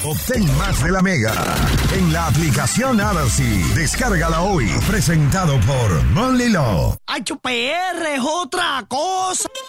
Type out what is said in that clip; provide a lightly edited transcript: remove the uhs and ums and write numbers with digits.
Obtén más de la Mega en la aplicación Odyssey. Descárgala hoy. Presentado por Monly Law. ¡HPR es otra cosa!